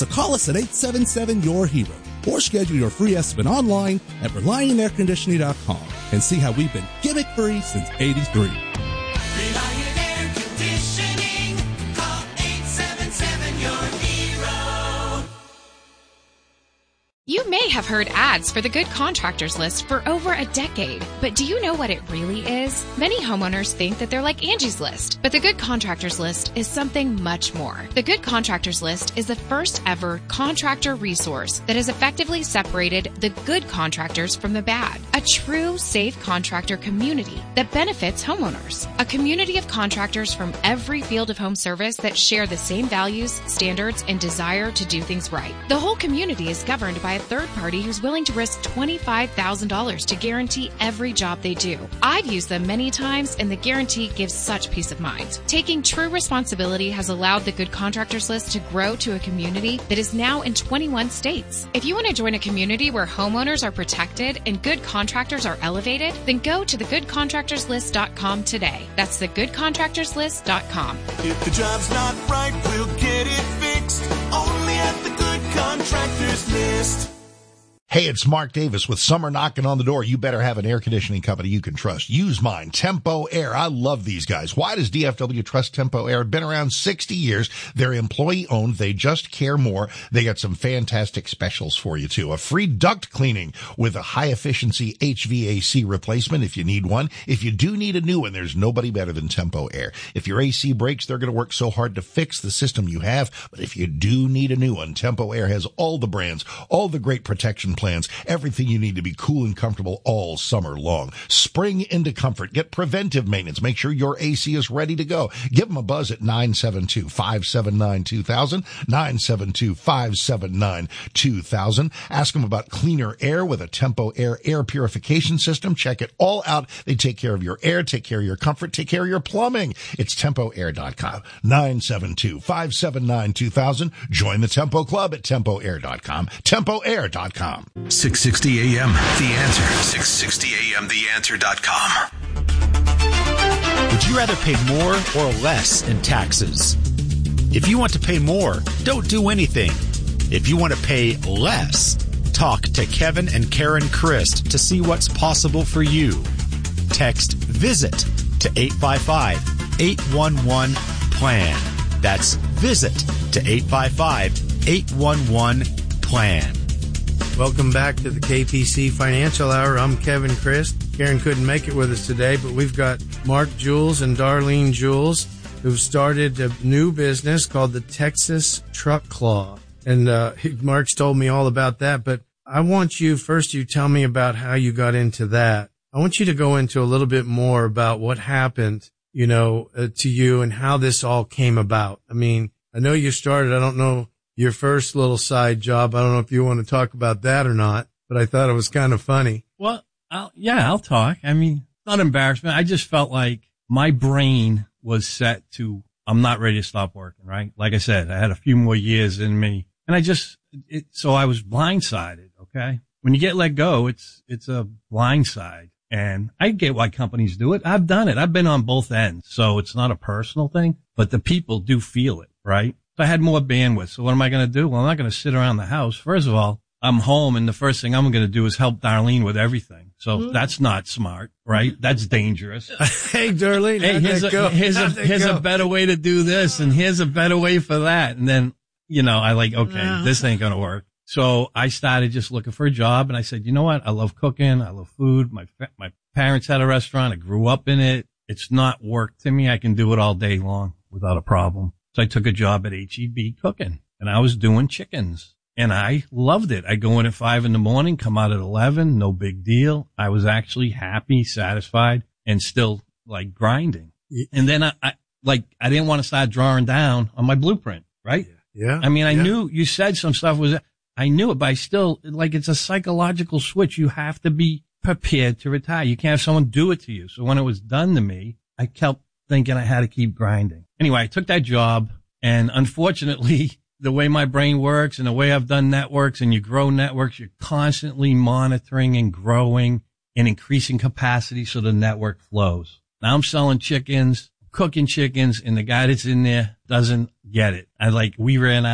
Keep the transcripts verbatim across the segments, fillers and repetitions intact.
So call us at eight seven seven, Y O U R HERO or schedule your free estimate online at Reliant Air Conditioning dot com and see how we've been gimmick-free since eighty-three. Reliant Air Conditioning. Call eight seven seven, Y O U R HERO. You may have heard ads for the Good Contractors List for over a decade, but do you know what it really is? Many homeowners think that they're like Angie's List, but the Good Contractors List is something much more. The Good Contractors List is the first ever contractor resource that has effectively separated the good contractors from the bad. A true safe contractor community that benefits homeowners. A community of contractors from every field of home service that share the same values, standards, and desire to do things right. The whole community is governed by a third party who's willing to risk twenty-five thousand dollars to guarantee every job they do. I've used them many times, and the guarantee gives such peace of mind. Taking true responsibility has allowed the Good Contractors List to grow to a community that is now in twenty-one states. If you want to join a community where homeowners are protected and good contractors are elevated, then go to the good contractors list dot com today. That's the good contractors list dot com. If the job's not right, we'll get it fixed. Only at the Good Contractors List. Hey, it's Mark Davis with summer knocking on the door. You better have an air conditioning company you can trust. Use mine, Tempo Air. I love these guys. Why does D F W trust Tempo Air? Been around sixty years. They're employee owned. They just care more. They got some fantastic specials for you too. A free duct cleaning with a high efficiency H V A C replacement if you need one. If you do need a new one, there's nobody better than Tempo Air. If your A C breaks, they're going to work so hard to fix the system you have. But if you do need a new one, Tempo Air has all the brands, all the great protection plans, everything you need to be cool and comfortable all summer long. Spring into comfort. Get preventive maintenance. Make sure your A C is ready to go. Give them a buzz at nine seven two, five seven nine, two thousand, nine seven two, five seven nine, two thousand. Ask them about cleaner air with a Tempo Air air purification system. Check it all out. They take care of your air, take care of your comfort, take care of your plumbing. It's tempo air dot com. nine seven two, five seven nine, two thousand. Join the Tempo Club at tempo air dot com. tempo air dot com. six sixty A M, The Answer. six sixty A M the answer dot com. Would you rather pay more or less in taxes? If you want to pay more, don't do anything. If you want to pay less, talk to Kevin and Karen Christ to see what's possible for you. Text VISIT to eight five five, eight one one, PLAN. That's VISIT to eight five five, eight one one, PLAN. Welcome back to the K P C Financial Hour. I'm Kevin Christ. Karen couldn't make it with us today, but we've got Mark Jules and Darlene Jules who've started a new business called the Texas Truck Claw. And uh, Mark's told me all about that, but I want you, first you tell me about how you got into that. I want you to go into a little bit more about what happened, you know, uh, to you and how this all came about. I mean, I know you started, I don't know, your first little side job. I don't know if you want to talk about that or not, but I thought it was kind of funny. Well, I'll, yeah, I'll talk. I mean, it's not embarrassment. I just felt like my brain was set to, I'm not ready to stop working, right? Like I said, I had a few more years in me and I just, it, so I was blindsided. Okay. When you get let go, it's, it's a blindside, and I get why companies do it. I've done it. I've been on both ends. So it's not a personal thing, but the people do feel it, right? So I had more bandwidth. So what am I going to do? Well, I'm not going to sit around the house. First of all, I'm home, and the first thing I'm going to do is help Darlene with everything. So mm-hmm. that's not smart, right? That's dangerous. Hey, Darlene, hey, here's a, go? here's a, here's go? a better way to do this, and here's a better way for that. And then, you know, I like, okay, no. this ain't going to work. So I started just looking for a job, and I said, you know what? I love cooking. I love food. My, my parents had a restaurant. I grew up in it. It's not work to me. I can do it all day long without a problem. So I took a job at H E B cooking, and I was doing chickens, and I loved it. I go in at five in the morning, come out at eleven, no big deal. I was actually happy, satisfied, and still like grinding. And then I, I like, I didn't want to start drawing down on my blueprint, right? Yeah. I mean, I yeah. knew you said some stuff was, I knew it, but I still, like, it's a psychological switch. You have to be prepared to retire. You can't have someone do it to you. So when it was done to me, I kept thinking I had to keep grinding. Anyway, I took that job, and unfortunately, the way my brain works and the way I've done networks, and you grow networks, you're constantly monitoring and growing and increasing capacity so the network flows. Now I'm selling chickens, cooking chickens, and the guy that's in there doesn't get it. I like, we ran out of the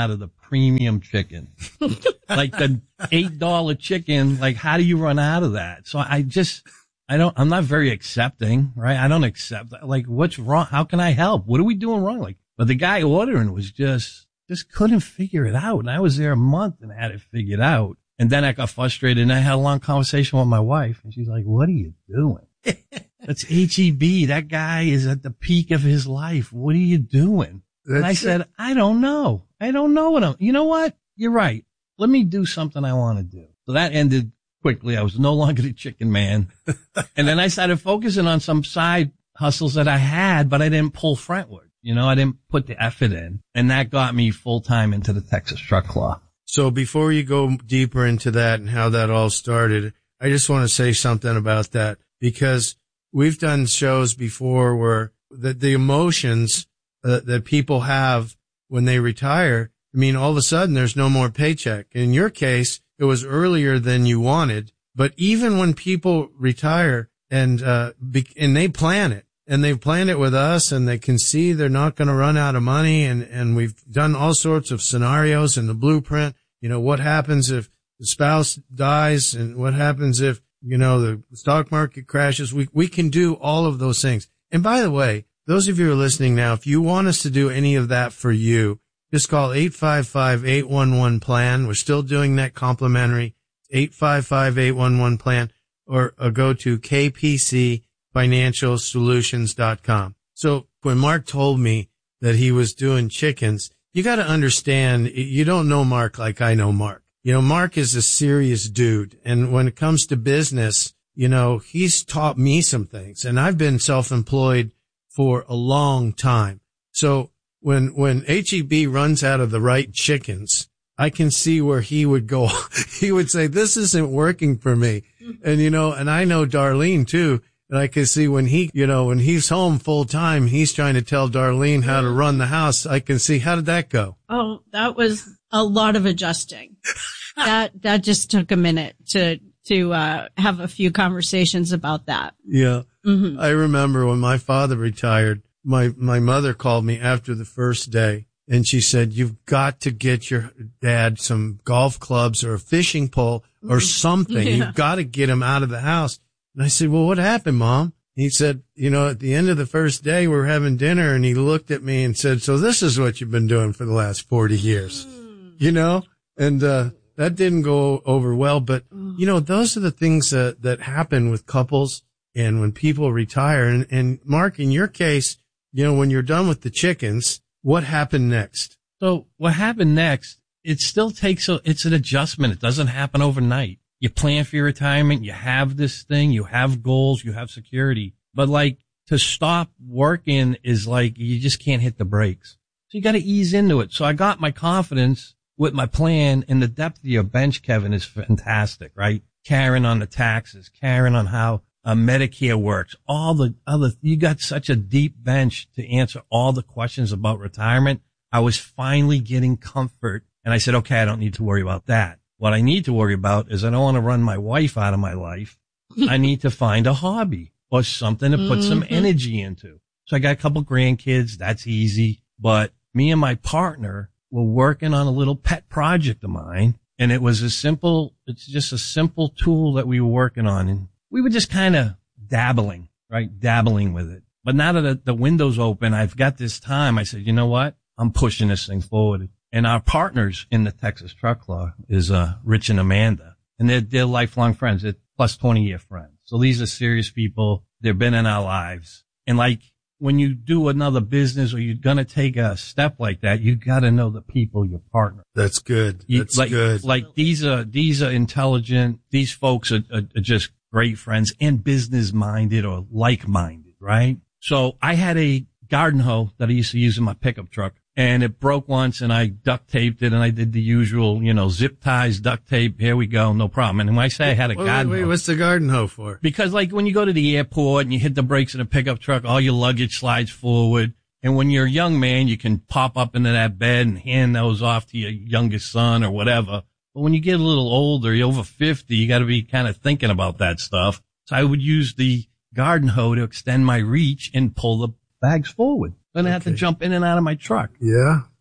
premium chicken. Like the eight dollar chicken, like how do you run out of that? So I just, I don't, I'm not very accepting, right? I don't accept, like what's wrong? How can I help? What are we doing wrong? Like, but the guy ordering was just, just couldn't figure it out. And I was there a month and had it figured out. And then I got frustrated and I had a long conversation with my wife and she's like, what are you doing? That's H E B. That guy is at the peak of his life. What are you doing? That's and I said, I don't know. I don't know what I'm, you know what? You're right. Let me do something I want to do. So that ended quickly. I was no longer the chicken man. And then I started focusing on some side hustles that I had, but I didn't pull frontward. You know, I didn't put the effort in. And that got me full time into the Texas Truck Claw. So before you go deeper into that and how that all started, I just want to say something about that because we've done shows before where the, the emotions uh, that people have when they retire, I mean, all of a sudden there's no more paycheck. In your case, it was earlier than you wanted, but even when people retire and, uh, be, and they plan it and they've planned it with us and they can see they're not going to run out of money. And, and we've done all sorts of scenarios in the blueprint. You know, what happens if the spouse dies and what happens if, you know, the stock market crashes? We, we can do all of those things. And by the way, those of you who are listening now, if you want us to do any of that for you, just call eight five five, eight one one, plan. We're still doing that complimentary, eight five five, eight one one, plan, or, or go to k p c financial solutions dot com. So when Mark told me that he was doing chickens, you got to understand, you don't know Mark like I know Mark. You know, Mark is a serious dude. And when it comes to business, you know, he's taught me some things. And I've been self-employed for a long time. So when, when H E B runs out of the right chickens, I can see where he would go. He would say, this isn't working for me. And, you know, and I know Darlene too. And I can see when he, you know, when he's home full time, he's trying to tell Darlene how to run the house. I can see, how did that go? Oh, that was a lot of adjusting. that, that just took a minute to, to, uh, have a few conversations about that. Yeah. Mm-hmm. I remember when my father retired, my, my mother called me after the first day and she said, you've got to get your dad some golf clubs or a fishing pole or something. Yeah. You've got to get him out of the house. And I said, well, what happened, Mom? He said, you know, at the end of the first day, we're having dinner and he looked at me and said, so this is what you've been doing for the last forty years, mm. you know? And, uh, that didn't go over well, but you know, those are the things that, that happen with couples and when people retire. And, and Mark, in your case, you know, when you're done with the chickens, what happened next? So what happened next, it still takes a, it's an adjustment. It doesn't happen overnight. You plan for your retirement. You have this thing. You have goals. You have security. But like to stop working is like you just can't hit the brakes. So you got to ease into it. So I got my confidence with my plan, and the depth of your bench, Kevin, is fantastic, right? Karen on the taxes, Karen on how uh, Medicare works, all the other, you got such a deep bench to answer all the questions about retirement. I was finally getting comfort and I said, okay, I don't need to worry about that. What I need to worry about is I don't want to run my wife out of my life. I need to find a hobby or something to put mm-hmm. some energy into. So I got a couple grandkids. That's easy. But me and my partner were working on a little pet project of mine. And it was a simple, it's just a simple tool that we were working on. And we were just kind of dabbling, right? Dabbling with it. But now that the, the window's open, I've got this time. I said, you know what? I'm pushing this thing forward. And our partners in the Texas Truck Claw is, uh, Rich and Amanda. And they're, they're lifelong friends. They're plus twenty year friends. So these are serious people. They've been in our lives. And like when you do another business or you're going to take a step like that, you got to know the people you partner. That's good. That's you, like, good. Like these are, these are intelligent. These folks are, are, are just great friends and business minded or like minded, right? So I had a garden hoe that I used to use in my pickup truck. And it broke once and I duct taped it and I did the usual, you know, zip ties, duct tape. Here we go. No problem. And when I say I had a wait, garden wait, wait, hoe. What's the garden hoe for? Because like when you go to the airport and you hit the brakes in a pickup truck, all your luggage slides forward. And when you're a young man, you can pop up into that bed and hand those off to your youngest son or whatever. But when you get a little older, you're over fifty, you got to be kind of thinking about that stuff. So I would use the garden hoe to extend my reach and pull the bags forward. Then I have to jump in and out of my truck. Yeah.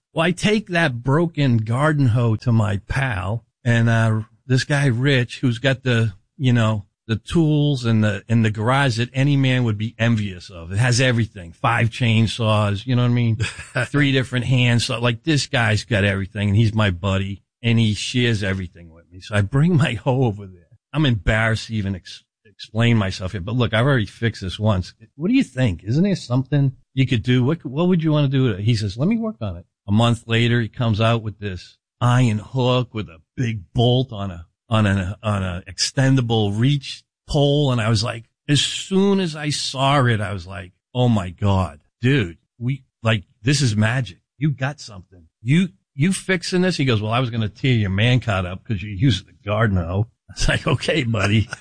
Well, I take that broken garden hoe to my pal, and uh this guy Rich, who's got the, you know, the tools and the in the garage that any man would be envious of. It has everything. Five chainsaws, you know what I mean? Three different hands. So like this guy's got everything, and he's my buddy, and he shares everything with me. So I bring my hoe over there. I'm embarrassed to even ex- explain myself here, but look, I've already fixed this once. What do you think? Isn't there something you could do? What what would you want to do? He says, let me work on it. A month later, he comes out with this iron hook with a big bolt on a on a on a extendable reach pole, and I was like, as soon as I saw it, I was like, oh my god, dude, we like this is magic. You got something. You you fixing this? He goes, well, I was going to tear your man cot up because you used the garden hoe. I was like, okay, buddy,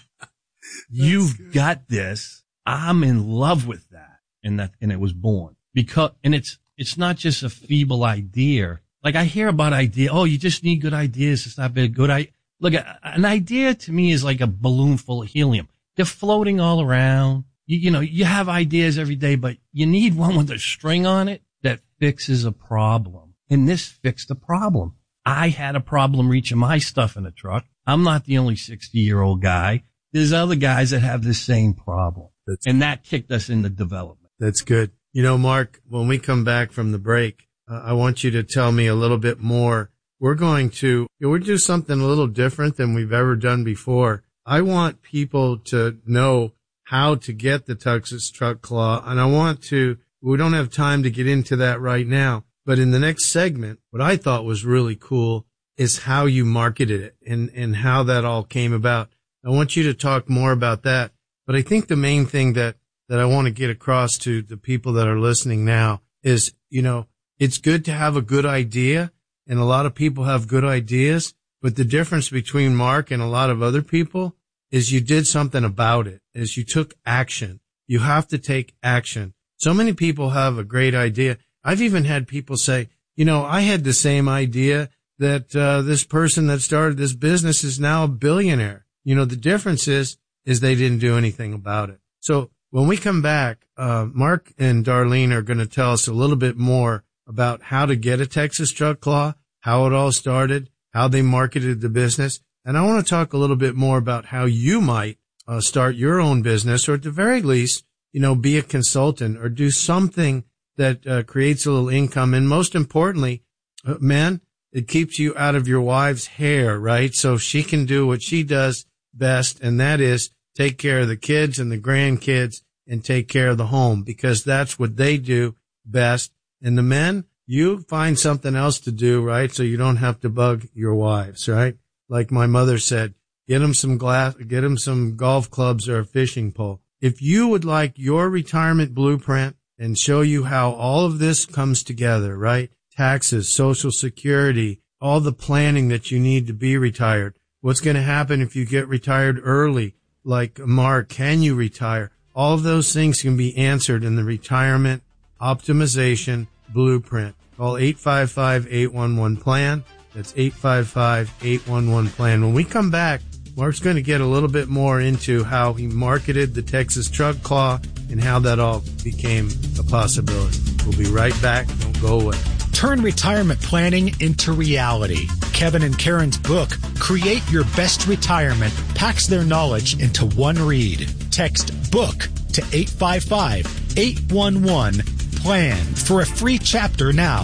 you've good. got this. I'm in love with that, and that and it was born because and it's it's not just a feeble idea. Like I hear about idea. Oh, you just need good ideas. It's not very good. I look, an idea to me is like a balloon full of helium. They're floating all around. You, you know, you have ideas every day, but you need one with a string on it that fixes a problem. And this fixed a problem. I had a problem reaching my stuff in a truck. I'm not the only sixty year old guy. There's other guys that have the same problem. That's, and that kicked us into development. That's good. You know, Mark, when we come back from the break, Uh, I want you to tell me a little bit more. We're going to, we'll do something a little different than we've ever done before. I want people to know how to get the Texas Truck Claw, and I want to, we don't have time to get into that right now, but in the next segment, what I thought was really cool is how you marketed it and, and how that all came about. I want you to talk more about that, but I think the main thing that, that I want to get across to the people that are listening now is, you know, it's good to have a good idea, and a lot of people have good ideas, but the difference between Mark and a lot of other people is you did something about it, is you took action. You have to take action. So many people have a great idea. I've even had people say, you know, I had the same idea that uh, this person that started this business is now a billionaire. You know, the difference is, is they didn't do anything about it. So when we come back, uh, Mark and Darlene are going to tell us a little bit more about how to get a Texas Truck Claw, how it all started, how they marketed the business. And I want to talk a little bit more about how you might uh, start your own business, or at the very least, you know, be a consultant or do something that uh, creates a little income. And most importantly, uh, man, it keeps you out of your wife's hair, right? So she can do what she does best, and that is take care of the kids and the grandkids and take care of the home, because that's what they do best. And the men, you find something else to do, right? So you don't have to bug your wives, right? Like my mother said, get them some glass, get them some golf clubs or a fishing pole. If you would like your retirement blueprint and show you how all of this comes together, right? Taxes, Social Security, all the planning that you need to be retired. What's going to happen if you get retired early? Like Mark, can you retire? All of those things can be answered in the retirement optimization blueprint. Call eight five five, eight one one, plan. That's eight five five, eight one one, plan. When we come back, Mark's going to get a little bit more into how he marketed the Texas Truck Claw and how that all became a possibility. We'll be right back. Don't go away. Turn retirement planning into reality. Kevin and Karen's book, Create Your Best Retirement, packs their knowledge into one read. Text BOOK to eight five five, eight one one, plan for a free chapter now.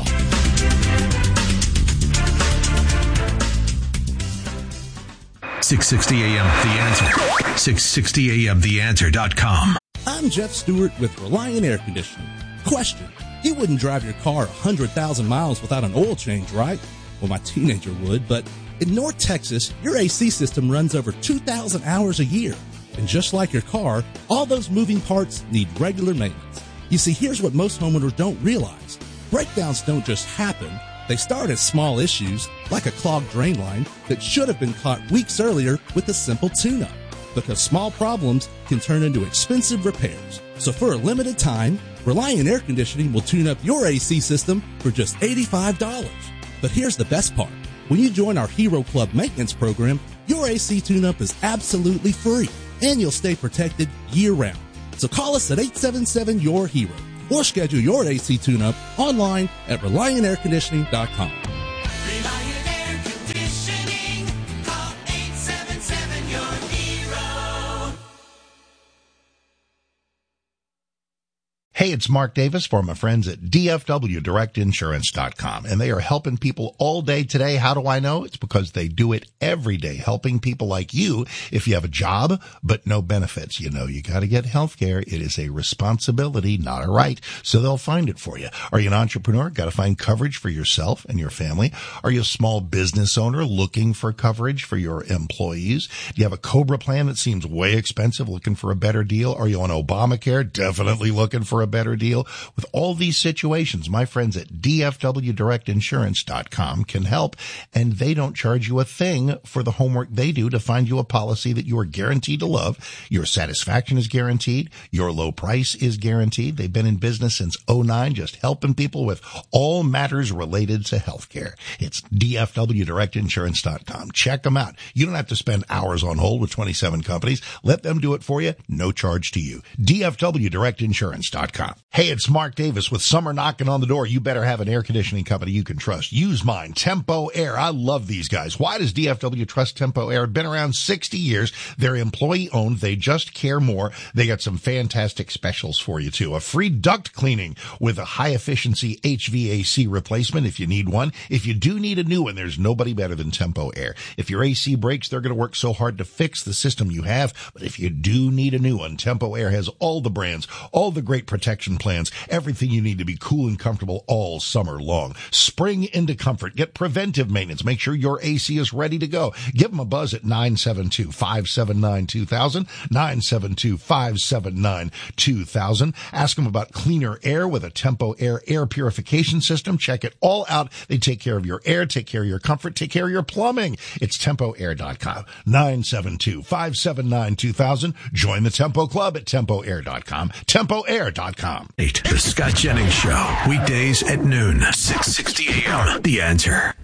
six sixty A M The Answer. six sixty A M the answer dot com. I'm Jeff Stewart with Reliant Air Conditioning. Question: you wouldn't drive your car one hundred thousand miles without an oil change, right? Well, my teenager would, but in North Texas, your A C system runs over two thousand hours a year. And just like your car, all those moving parts need regular maintenance. You see, here's what most homeowners don't realize. Breakdowns don't just happen. They start as small issues, like a clogged drain line that should have been caught weeks earlier with a simple tune-up. Because small problems can turn into expensive repairs. So for a limited time, Reliant Air Conditioning will tune up your A C system for just eighty-five dollars. But here's the best part. When you join our Hero Club maintenance program, your A C tune-up is absolutely free, and you'll stay protected year-round. So call us at eight seven seven, Y O U R, HERO or schedule your A C tune-up online at reliant air conditioning dot com. Reliant Air Conditioning. Call eight seven seven, your hero. Hey, it's Mark Davis for my friends at D F W Direct Insurance dot com, and they are helping people all day today. How do I know? It's because they do it every day, helping people like you. If you have a job but no benefits, you know you got to get health care. It is a responsibility, not a right, so they'll find it for you. Are you an entrepreneur? Got to find coverage for yourself and your family. Are you a small business owner looking for coverage for your employees? Do you have a COBRA plan that seems way expensive, looking for a better deal? Are you on Obamacare? Definitely looking for a better deal. With all these situations, my friends at D F W Direct Insurance dot com can help, and they don't charge you a thing for the homework they do to find you a policy that you are guaranteed to love. Your satisfaction is guaranteed. Your low price is guaranteed. They've been in business since oh nine, just helping people with all matters related to healthcare. It's D F W Direct Insurance dot com. Check them out. You don't have to spend hours on hold with twenty-seven companies. Let them do it for you. No charge to you. D F W Direct Insurance dot com. Hey, it's Mark Davis. With summer knocking on the door, you better have an air conditioning company you can trust. Use mine, Tempo Air. I love these guys. Why does D F W trust Tempo Air? Been around sixty years. They're employee owned. They just care more. They got some fantastic specials for you too. A free duct cleaning with a high efficiency H V A C replacement if you need one. If you do need a new one, there's nobody better than Tempo Air. If your A C breaks, they're going to work so hard to fix the system you have. But if you do need a new one, Tempo Air has all the brands, all the great protection plans, everything you need to be cool and comfortable all summer long. Spring into comfort. Get preventive maintenance. Make sure your A C is ready to go. Give them a buzz at nine seven two, five seven nine, two thousand, nine seven two, five seven nine, two thousand. Ask them about cleaner air with a Tempo Air air purification system. Check it all out. They take care of your air, take care of your comfort, take care of your plumbing. It's Tempo Air dot com. nine seven two, five seven nine, two thousand. Join the Tempo Club at Tempo Air dot com. Tempo Air dot com. The Scott Jennings Show, weekdays at noon, six sixty a.m. The Answer.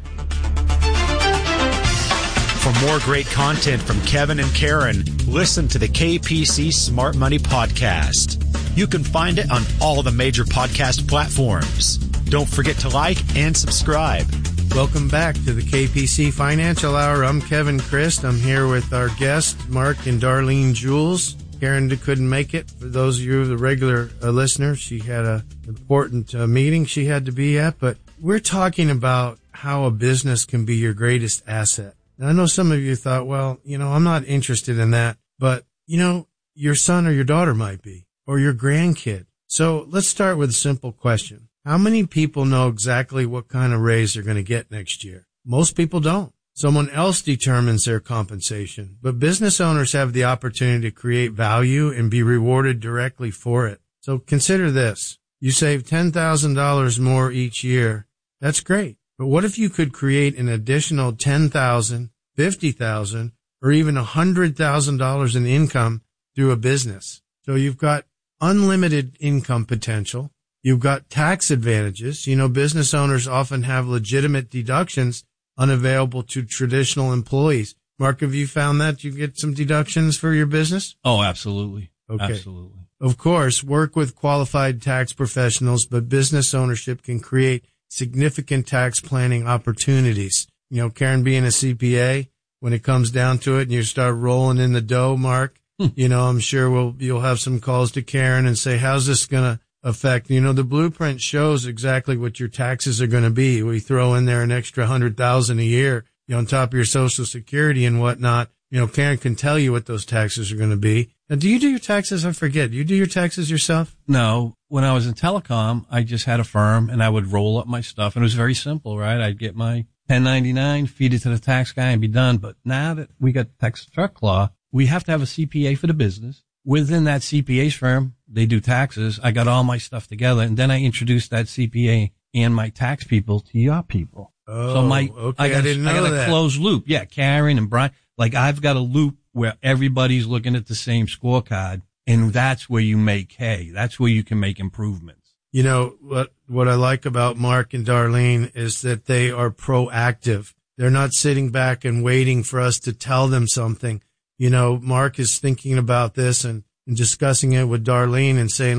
For more great content from Kevin and Karen, listen to the K P C Smart Money Podcast. You can find it on all the major podcast platforms. Don't forget to like and subscribe. Welcome back to the K P C Financial Hour. I'm Kevin Christ. I'm here with our guests, Mark and Darlene Jules. Karen couldn't make it. For those of you, the regular uh, listeners, she had an important uh, meeting she had to be at. But we're talking about how a business can be your greatest asset. Now, I know some of you thought, well, you know, I'm not interested in that. But, you know, your son or your daughter might be, or your grandkid. So let's start with a simple question. How many people know exactly what kind of raise they're going to get next year? Most people don't. Someone else determines their compensation, but business owners have the opportunity to create value and be rewarded directly for it. So consider this. You save ten thousand dollars more each year. That's great. But what if you could create an additional ten thousand dollars, fifty thousand dollars, or even one hundred thousand dollars in income through a business? So you've got unlimited income potential. You've got tax advantages. You know, business owners often have legitimate deductions unavailable to traditional employees. Mark, have you found that you get some deductions for your business? Oh, absolutely. Okay. Absolutely. Of course, work with qualified tax professionals, but business ownership can create significant tax planning opportunities. You know, Karen, being a C P A, when it comes down to it and you start rolling in the dough, Mark, hmm. you know, I'm sure we'll, you'll have some calls to Karen and say, how's this going to affect, you know, the blueprint shows exactly what your taxes are going to be. We throw in there an extra hundred thousand a year, you know, on top of your Social Security and whatnot. You know, Karen can tell you what those taxes are going to be. Now, do you do your taxes? I forget. Do you do your taxes yourself? No. When I was in telecom, I just had a firm and I would roll up my stuff, and it was very simple, right? I'd get my ten ninety-nine, feed it to the tax guy and be done. But now that we got Texas truck law, we have to have a C P A for the business. Within that C P A's firm, they do taxes. I got all my stuff together, and then I introduced that C P A and my tax people to your people. Oh, so my, okay. I got, I didn't know I got that. a closed loop. Yeah, Karen and Brian. Like, I've got a loop where everybody's looking at the same scorecard, and that's where you make hay. That's where you can make improvements. You know, what, what I like about Mark and Darlene is that they are proactive. They're not sitting back and waiting for us to tell them something. You know, Mark is thinking about this and, and discussing it with Darlene and saying, look,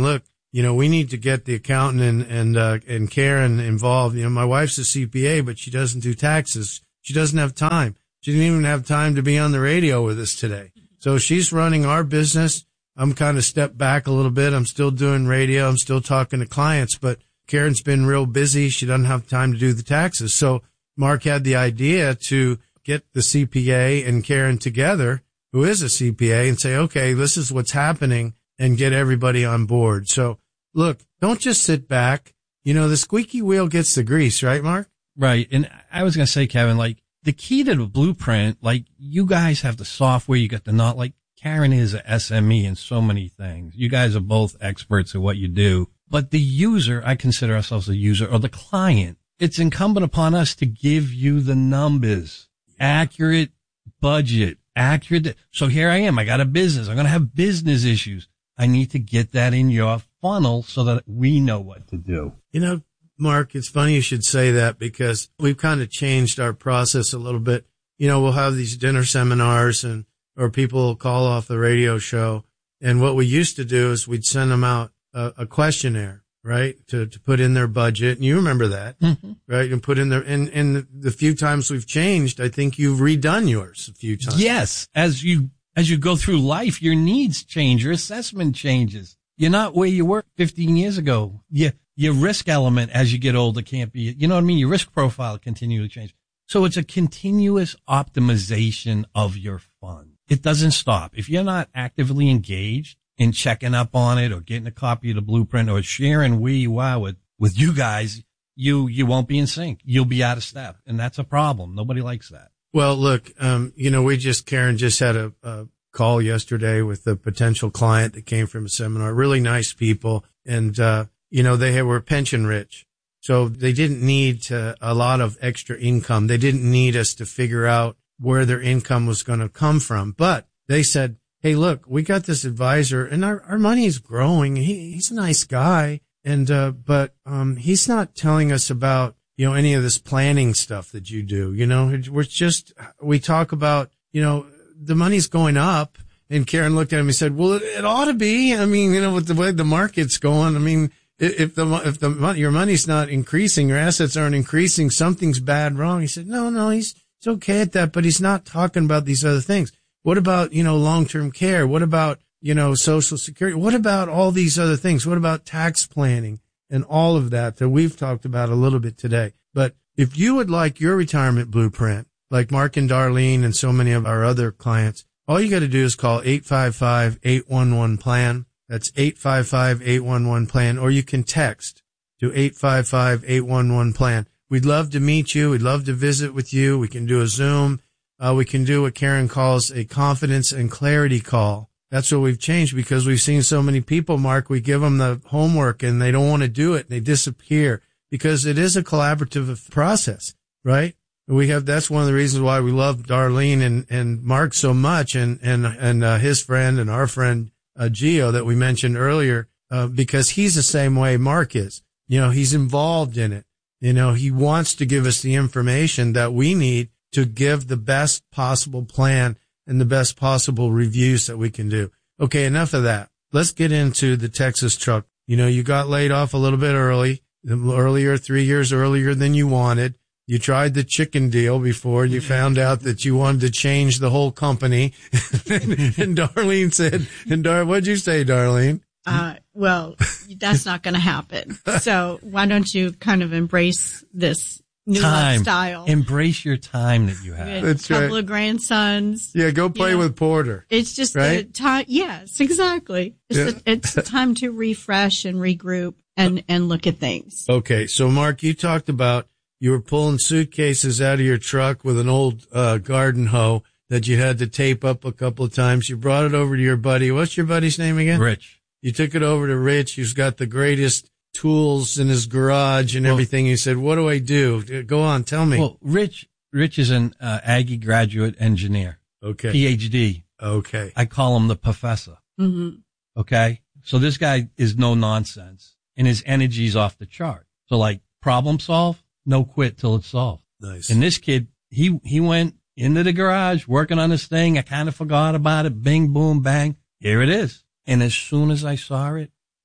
you know, we need to get the accountant and, and, uh, and Karen involved. You know, my wife's a C P A, but she doesn't do taxes. She doesn't have time. She didn't even have time to be on the radio with us today. So she's running our business. I'm kind of stepped back a little bit. I'm still doing radio. I'm still talking to clients, but Karen's been real busy. She doesn't have time to do the taxes. So Mark had the idea to get the C P A and Karen together, who is a C P A, and say, okay, this is what's happening, and get everybody on board. So look, don't just sit back. You know, the squeaky wheel gets the grease, right, Mark? Right. And I was going to say, Kevin, like the key to the blueprint, like you guys have the software, you got the not like Karen is a S M E in so many things. You guys are both experts at what you do, but the user, I consider ourselves a user or the client. It's incumbent upon us to give you the numbers, accurate budget, accurate. So here I am. I got a business. I'm going to have business issues. I need to get that in your funnel so that we know what to do. You know, Mark, it's funny you should say that because we've kind of changed our process a little bit. You know, we'll have these dinner seminars and, or people will call off the radio show. And what we used to do is we'd send them out a, a questionnaire, right? To, to put in their budget. And you remember that, mm-hmm. right? And put in their, and, and the few times we've changed, I think you've redone yours a few times. Yes. As you, as you go through life, your needs change, your assessment changes. You're not where you were fifteen years ago. You, your risk element as you get older can't be, you know what I mean? Your risk profile continually changes. So it's a continuous optimization of your fund. It doesn't stop. If you're not actively engaged in checking up on it or getting a copy of the blueprint or sharing where you are with, with you guys, you, you won't be in sync. You'll be out of step. And that's a problem. Nobody likes that. Well, look, um, you know, we just, Karen just had a, a call yesterday with a potential client that came from a seminar, really nice people. And, uh, you know, they were pension rich. So they didn't need to, a lot of extra income. They didn't need us to figure out where their income was going to come from. But they said, hey, look, we got this advisor and our, our money is growing. He, he's a nice guy. And, uh, but, um, he's not telling us about, you know, any of this planning stuff that you do. You know, we're just, we talk about, you know, the money's going up. And Karen looked at him and said, well, it, it ought to be. I mean, you know, with the way the market's going, I mean, if the, if the money, your money's not increasing, your assets aren't increasing, something's bad wrong. He said, no, no, he's, he's okay at that, but he's not talking about these other things. What about, you know, long-term care? What about, you know, social security? What about all these other things? What about tax planning and all of that that we've talked about a little bit today? But if you would like your retirement blueprint, like Mark and Darlene and so many of our other clients, all you got to do is call eight five five, eight one one, PLAN. That's eight five five, eight one one, PLAN, or you can text to eight five five, eight one one, PLAN. We'd love to meet you. We'd love to visit with you. We can do a Zoom. Uh, we can do what Karen calls a confidence and clarity call. That's what we've changed because we've seen so many people, Mark, we give them the homework and they don't want to do it. They disappear because it is a collaborative process, right? We have, that's one of the reasons why we love Darlene and, and Mark so much and, and, and, uh, his friend and our friend, uh, Gio that we mentioned earlier, uh, because he's the same way Mark is. You know, he's involved in it. You know, he wants to give us the information that we need to give the best possible plan and the best possible reviews that we can do. Okay, enough of that. Let's get into the Texas truck. You know, you got laid off a little bit early, earlier, three years earlier than you wanted. You tried the chicken deal before you found out that you wanted to change the whole company. and, and Darlene said, and Dar, what'd you say, Darlene? Uh, well, that's not going to happen. So why don't you kind of embrace this new time. lifestyle? Embrace your time that you have. That's a couple right. of grandsons. Yeah, go play you know, with Porter. It's just right? a time. Yes, exactly. It's, Yeah. a, it's a time to refresh and regroup and, and look at things. Okay, so Mark, you talked about you were pulling suitcases out of your truck with an old uh, garden hoe that you had to tape up a couple of times. You brought it over to your buddy. What's your buddy's name again? Rich. You took it over to Rich, who's got the greatest tools in his garage and Well, everything. He said, what do I do? Go on, tell me. Well, Rich, Rich is an uh, Aggie graduate engineer, Okay. P H D. Okay. I call him the professor. Mm-hmm. Okay. So this guy is no nonsense and his energy's off the chart. So like problem solve, no quit till it's solved. Nice. And this kid, he, he went into the garage working on this thing. I kind of forgot about it. Bing, boom, bang. Here it is. And as soon as I saw it,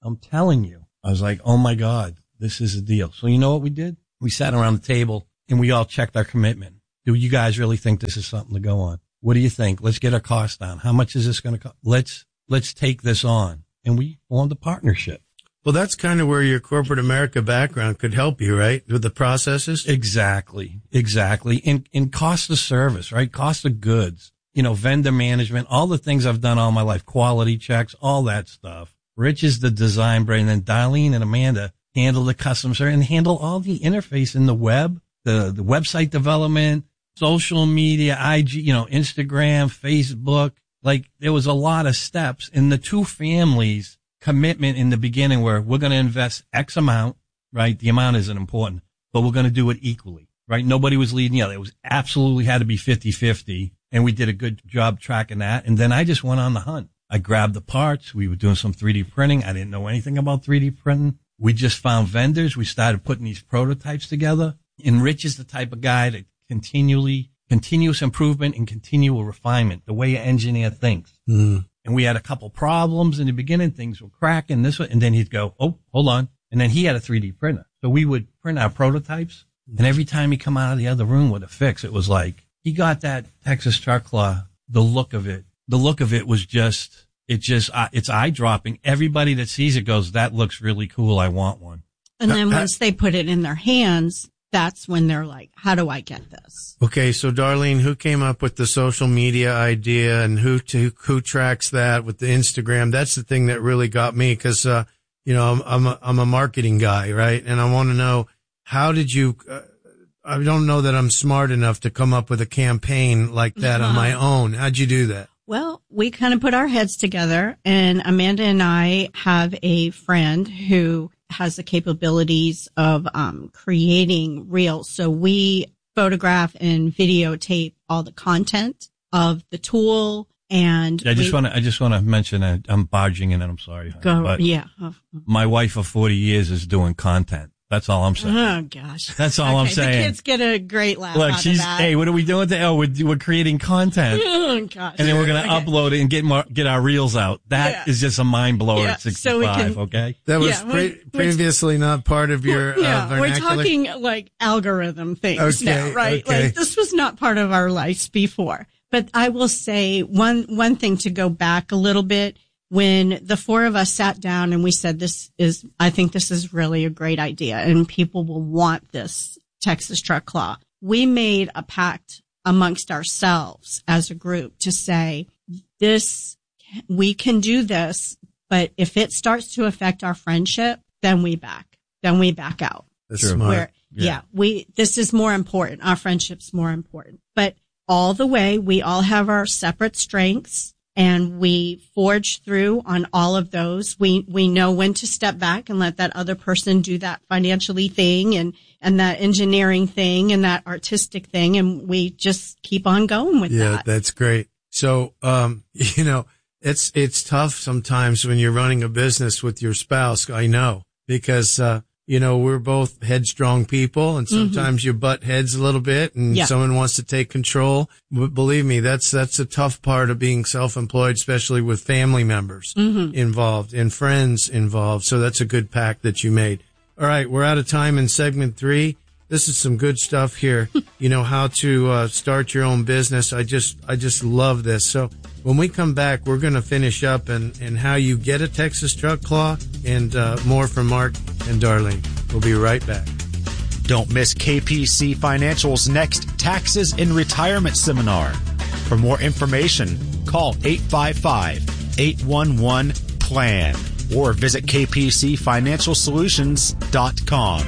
I'm telling you. I was like, oh my God, this is a deal. So you know what we did? We sat around the table and we all checked our commitment. Do you guys really think this is something to go on? What do you think? Let's get our costs down. How much is this going to cost? Let's, let's take this on. And we formed a partnership. Well, that's kind of where your corporate America background could help you, right? With the processes? Exactly. Exactly. In, in cost of service, right? Cost of goods, you know, vendor management, all the things I've done all my life, quality checks, all that stuff. Rich is the design brain, and then Darlene and Amanda handle the customer service and handle all the interface in the web, the, the website development, social media, I G, you know, Instagram, Facebook. Like there was a lot of steps, and the two families commitment in the beginning where we're going to invest X amount, right? The amount isn't important, but we're going to do it equally, right? Nobody was leading the other. It was absolutely had to be fifty-fifty, and we did a good job tracking that. And then I just went on the hunt. I grabbed the parts. We were doing some three D printing. I didn't know anything about three D printing. We just found vendors. We started putting these prototypes together. And Rich is the type of guy that continually, continuous improvement and continual refinement, the way an engineer thinks. Mm. And we had a couple problems in the beginning. Things were cracking this way. And then he'd go, oh, hold on. And then he had a three D printer. So we would print our prototypes. And every time he come out of the other room with a fix, it was like, he got that Texas Truck Claw, the look of it. The look of it was just, it just, uh, it's eye dropping. Everybody that sees it goes, that looks really cool. I want one. And then once they put it in their hands, that's when they're like, how do I get this? Okay. So Darlene, who came up with the social media idea and who, to, who tracks that with the Instagram? That's the thing that really got me. Cause, uh, you know, I'm, I'm a, I'm a marketing guy, right? And I want to know, how did you, uh, I don't know that I'm smart enough to come up with a campaign like that uh-huh. on my own. How'd you do that? Well, we kind of put our heads together, and Amanda and I have a friend who has the capabilities of um, creating reels. So we photograph and videotape all the content of the tool. And I just we, want to, I just want to mention that I'm barging in and I'm sorry. Go, but yeah. My wife of forty years is doing content. That's all I'm saying. Oh gosh. That's all okay, I'm saying. The kids get a great laugh Look, out she's, of that. hey, what are we doing today? Oh, we're, we're creating content. Oh gosh. And then we're going to okay. upload it and get more, get our reels out. That yeah. is just a mind blower yeah. at sixty-five. So we can, okay. That was yeah, pre- previously not part of your, yeah, uh, vernacular. we're talking like algorithm things okay, now, right? Okay. Like this was not part of our lives before. But I will say one, one thing to go back a little bit. When the four of us sat down and we said, this is, I think this is really a great idea and people will want this Texas Truck Claw. We made a pact amongst ourselves as a group to say this, we can do this, but if it starts to affect our friendship, then we back, then we back out. That's Sure. smart. Where, Yeah. yeah, we, this is more important. Our friendship's more important, but all the way, we all have our separate strengths. And we forge through on all of those. We, we know when to step back and let that other person do that financially thing and, and that engineering thing and that artistic thing. And we just keep on going with yeah, that. that's great. So, um, you know, it's, it's tough sometimes when you're running a business with your spouse. I know because, uh, you know, we're both headstrong people and sometimes mm-hmm. you butt heads a little bit and yeah. someone wants to take control. But believe me, that's, that's a tough part of being self-employed, especially with family members mm-hmm. involved and friends involved. So that's a good pact that you made. All right. We're out of time in segment three. This is some good stuff here. You know, how to uh, start your own business. I just, I just love this. So when we come back, we're going to finish up and, and how you get a Texas Truck Claw and uh, more from Mark and Darlene. We'll be right back. Don't miss K P C Financial's next Taxes and Retirement Seminar. For more information, call eight five five, eight one one, P L A N or visit k p c financial solutions dot com.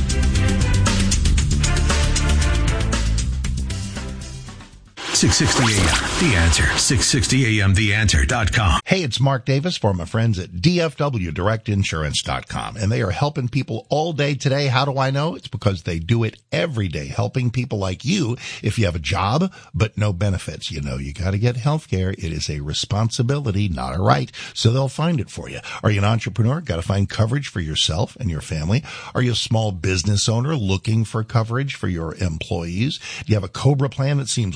six sixty A M, The Answer. six sixty A M the answer dot com. Hey, it's Mark Davis for my friends at D F W Direct Insurance dot com, and they are helping people all day today. How do I know? It's because they do it every day, helping people like you. If you have a job, but no benefits, you know, you got to get health care. It is a responsibility, not a right, so they'll find it for you. Are you an entrepreneur? Got to find coverage for yourself and your family. Are you a small business owner looking for coverage for your employees? Do you have a COBRA plan that seems way expensive?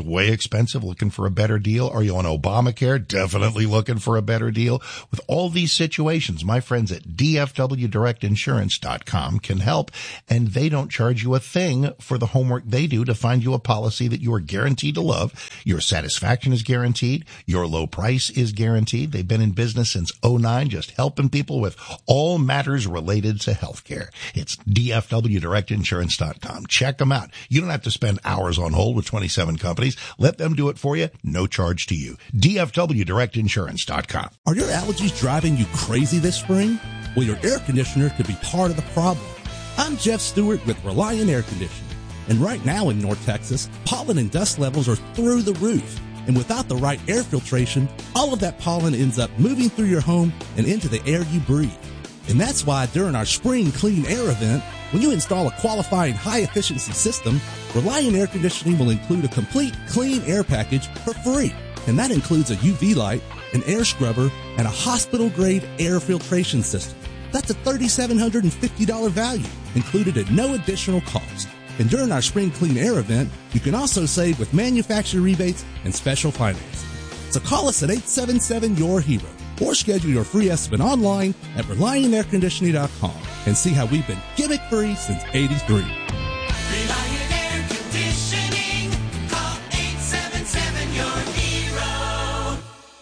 expensive, looking for a better deal? Are you on Obamacare? Definitely looking for a better deal. With all these situations, my friends at D F W direct insurance dot com can help, and they don't charge you a thing for the homework they do to find you a policy that you are guaranteed to love. Your satisfaction is guaranteed. Your low price is guaranteed. They've been in business since oh nine, just helping people with all matters related to healthcare. It's D F W direct insurance dot com. Check them out. You don't have to spend hours on hold with twenty-seven companies. Let them do it for you. No charge to you. D F W direct insurance dot com. Are your allergies driving you crazy this spring? Well, your air conditioner could be part of the problem. I'm Jeff Stewart with Reliant Air Conditioning. And right now in North Texas, pollen and dust levels are through the roof. And without the right air filtration, all of that pollen ends up moving through your home and into the air you breathe. And that's why during our Spring Clean Air event, when you install a qualifying high-efficiency system, Reliant Air Conditioning will include a complete clean air package for free. And that includes a U V light, an air scrubber, and a hospital-grade air filtration system. That's a three thousand seven hundred fifty dollars value, included at no additional cost. And during our Spring Clean Air event, you can also save with manufacturer rebates and special financing. So call us at eight seven seven, Y O U R hero or schedule your free estimate online at Reliant Air Conditioning dot com and see how we've been gimmick-free since eighty-three. Reliant Air Conditioning. Call eight seven seven, Y O U R hero.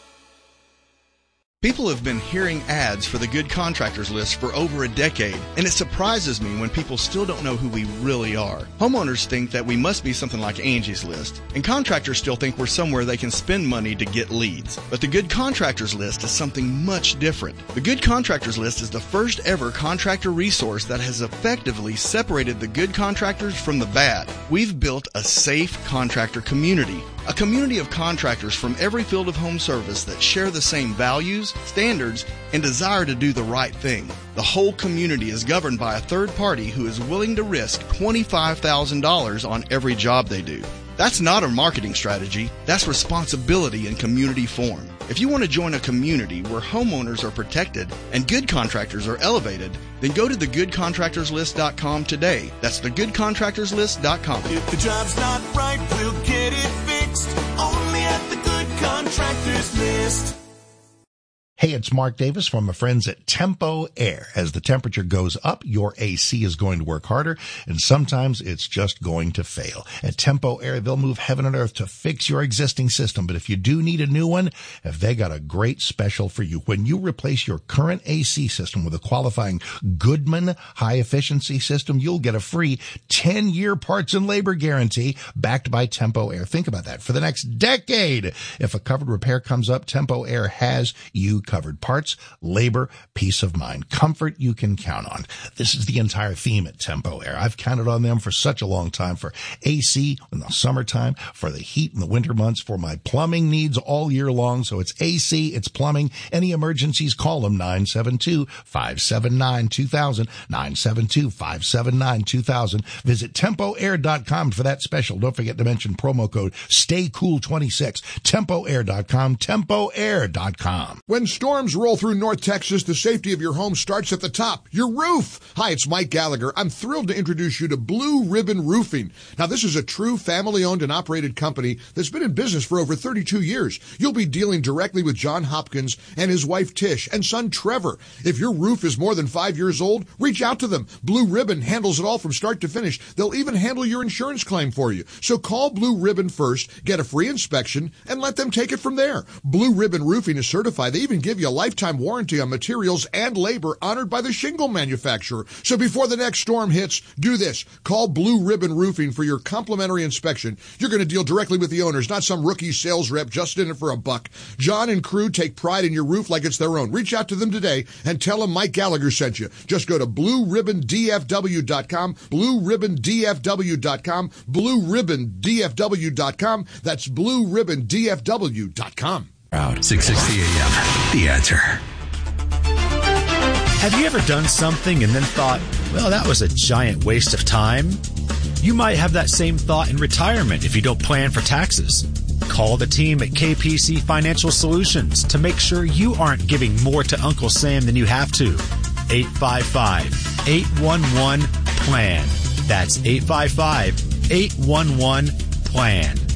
People have been hearing ads for the Good Contractors List for over a decade, and it surprises me when people still don't know who we really are. Homeowners think that we must be something like Angie's List, and contractors still think we're somewhere they can spend money to get leads. But the Good Contractors List is something much different. The Good Contractors List is the first ever contractor resource that has effectively separated the good contractors from the bad. We've built a safe contractor community. A community of contractors from every field of home service that share the same values, standards, and desire to do the right thing. The whole community is governed by a third party who is willing to risk twenty-five thousand dollars on every job they do. That's not a marketing strategy. That's responsibility in community form. If you want to join a community where homeowners are protected and good contractors are elevated, then go to the good contractors list dot com today. That's the good contractors list dot com. If the job's not right, we'll get it fixed. Only at the Good Contractors List. Hey, it's Mark Davis from my friends at Tempo Air. As the temperature goes up, your A C is going to work harder, and sometimes it's just going to fail. At Tempo Air, they'll move heaven and earth to fix your existing system. But if you do need a new one, have they got a great special for you. When you replace your current A C system with a qualifying Goodman high-efficiency system, you'll get a free ten-year parts and labor guarantee backed by Tempo Air. Think about that. For the next decade, if a covered repair comes up, Tempo Air has you covered. Parts, labor, peace of mind, comfort you can count on. This is the entire theme at Tempo Air. I've counted on them for such a long time, for A C in the summertime, for the heat in the winter months, for my plumbing needs all year long. So it's A C, it's plumbing. Any emergencies, call them nine seven two, five seven nine, two thousand, nine seven two, five seven nine, two thousand. Visit tempo air dot com for that special. Don't forget to mention promo code stay cool twenty-six. tempo air dot com, tempo air dot com. When storms roll through North Texas, the safety of your home starts at the top, your roof. Hi, it's Mike Gallagher. I'm thrilled to introduce you to Blue Ribbon Roofing. Now, this is a true family-owned and operated company that's been in business for over thirty-two years. You'll be dealing directly with John Hopkins and his wife Tish and son Trevor. If your roof is more than five years old, reach out to them. Blue Ribbon handles it all from start to finish. They'll even handle your insurance claim for you. So call Blue Ribbon first, get a free inspection, and let them take it from there. Blue Ribbon Roofing is certified. They even give you a lifetime warranty on materials and labor honored by the shingle manufacturer. So before the next storm hits, do this. Call Blue Ribbon Roofing for your complimentary inspection. You're going to deal directly with the owners, not some rookie sales rep just in it for a buck. John and crew take pride in your roof like it's their own. Reach out to them today and tell them Mike Gallagher sent you. Just go to blue ribbon d f w dot com, blue ribbon d f w dot com, blue ribbon d f w dot com. That's blue ribbon d f w dot com. six sixty A M, The Answer. Have you ever done something and then thought, well, that was a giant waste of time? You might have that same thought in retirement if you don't plan for taxes. Call the team at K P C Financial Solutions to make sure you aren't giving more to Uncle Sam than you have to. eight five five, eight one one, P L A N. That's eight five five, eight one one, P L A N.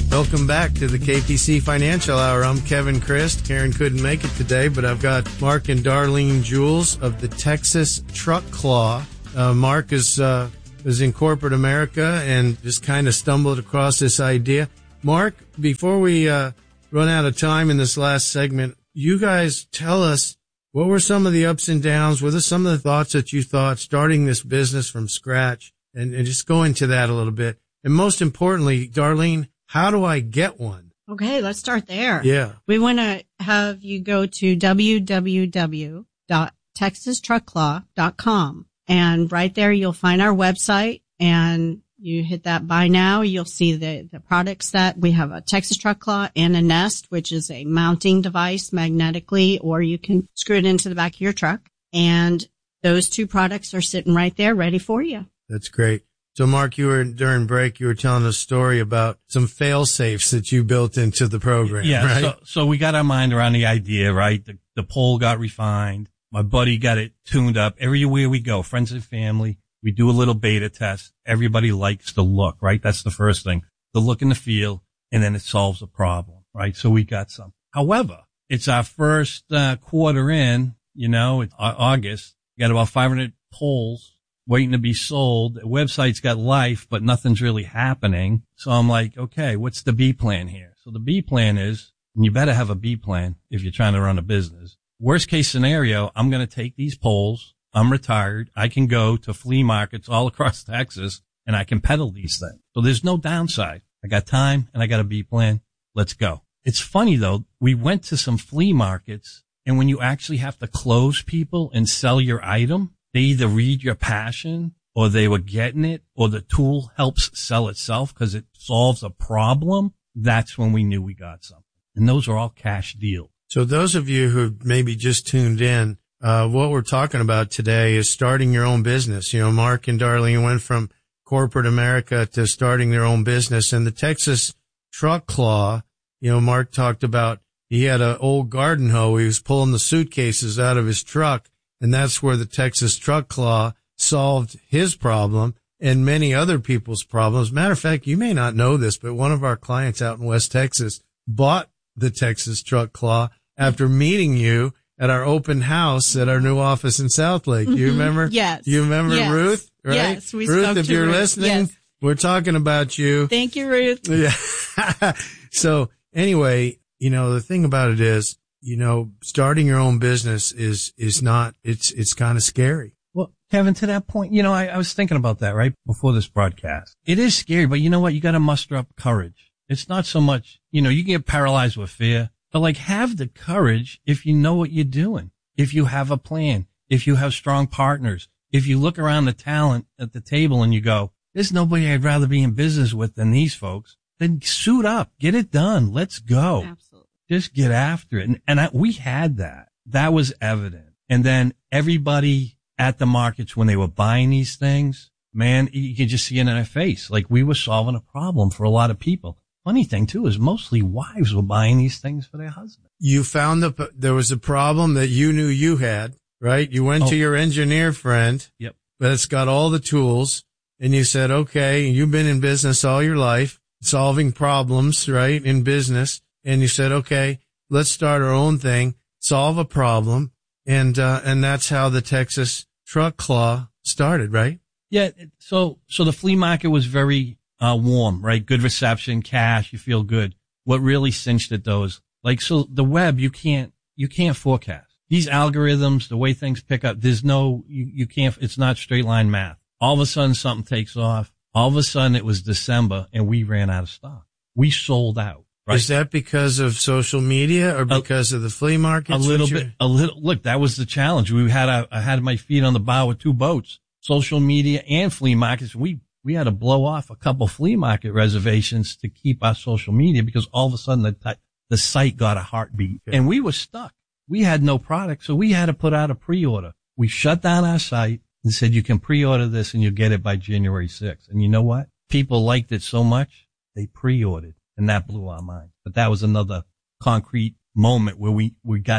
Welcome back to the K P C Financial Hour. I'm Kevin Christ. Karen couldn't make it today, but I've got Mark and Darlene Jules of the Texas Truck Claw. Uh, Mark is, uh, is in corporate America and just kind of stumbled across this idea. Mark, before we, uh, run out of time in this last segment, you guys tell us what were some of the ups and downs? What are some of the thoughts that you thought starting this business from scratch? And, and just go into that a little bit. And most importantly, Darlene, how do I get one? Okay, let's start there. Yeah. We want to have you go to w w w dot texas truck claw dot com. And right there, you'll find our website, and you hit that buy now. You'll see the, the products that we have: a Texas Truck Claw and a Nest, which is a mounting device magnetically, or you can screw it into the back of your truck. And those two products are sitting right there ready for you. That's great. So, Mark, you were during break, you were telling a story about some fail safes that you built into the program, yeah, right? So, so we got our mind around the idea, right? The, the pole got refined. My buddy got it tuned up. Everywhere we go, friends and family, we do a little beta test. Everybody likes the look, right? That's the first thing. The look and the feel, and then it solves a problem, right? So we got some. However, it's our first uh, quarter in, you know, it's August. We got about five hundred poles waiting to be sold. The website's got life, but nothing's really happening. So I'm like, okay, what's the B plan here? So the B plan is, and you better have a B plan if you're trying to run a business. Worst case scenario, I'm going to take these poles. I'm retired. I can go to flea markets all across Texas and I can peddle these things. So there's no downside. I got time and I got a B plan. Let's go. It's funny though. We went to some flea markets, and when you actually have to close people and sell your item, they either read your passion or they were getting it, or the tool helps sell itself because it solves a problem. That's when we knew we got something. And those are all cash deals. So those of you who maybe just tuned in, uh, what we're talking about today is starting your own business. You know, Mark and Darlene went from corporate America to starting their own business. And the Texas Truck Claw, you know, Mark talked about he had an old garden hoe. He was pulling the suitcases out of his truck. And that's where the Texas Truck Claw solved his problem and many other people's problems. Matter of fact, you may not know this, but one of our clients out in West Texas bought the Texas Truck Claw after meeting you at our open house at our new office in Southlake. Do you Mm-hmm. remember? Yes. Do you remember Yes. Ruth? Right? Yes, we Ruth, spoke if to you're Ruth. listening, Yes. we're talking about you. Thank you, Ruth. Yeah. So anyway, you know, the thing about it is, you know, starting your own business is, is not, it's, it's kind of scary. Well, Kevin, to that point, you know, I, I was thinking about that right before this broadcast. It is scary, but you know what? You got to muster up courage. It's not so much, you know, you can get paralyzed with fear, but like have the courage if you know what you're doing, if you have a plan, if you have strong partners, if you look around the talent at the table and you go, there's nobody I'd rather be in business with than these folks, then suit up, get it done. Let's go. Absolutely. Just get after it. And, and I, we had that. That was evident. And then everybody at the markets, when they were buying these things, man, you could just see it in their face. Like we were solving a problem for a lot of people. Funny thing too is mostly wives were buying these things for their husbands. You found the, there was a problem that you knew you had, right? You went Oh. to your engineer friend. Yep. That's got all the tools, and you said, okay, you've been in business all your life, solving problems, right, in business. And you said, okay, let's start our own thing, solve a problem. And, uh, and that's how the Texas Truck Claw started, right? Yeah. So, so the flea market was very, uh, warm, right? Good reception, cash, you feel good. What really cinched it though is like, so the web, you can't, you can't forecast these algorithms, the way things pick up. There's no, you, you can't, it's not straight line math. All of a sudden something takes off. All of a sudden it was December and we ran out of stock. We sold out. Right. Is that because of social media or because a, of the flea market? A little bit, a little, look, that was the challenge. We had, a, I had my feet on the bow with two boats, social media and flea markets. We, we had to blow off a couple flea market reservations to keep our social media because all of a sudden the, the site got a heartbeat okay. and we were stuck. We had no product. So we had to put out a pre-order. We shut down our site and said, you can pre-order this and you'll get it by January sixth. And you know what? People liked it so much, they pre-ordered. And that blew our mind. But that was another concrete moment where we, we got something.